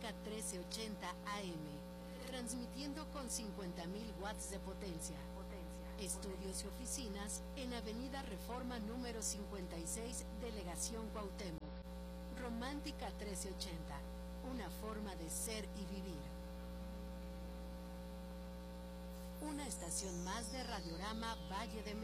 Romántica 1380 AM, transmitiendo con 50.000 watts de potencia. Estudios y oficinas en Avenida Reforma número 56, Delegación Cuauhtémoc. Romántica 1380, una forma de ser y vivir. Una estación más de Radiorama Valle de México.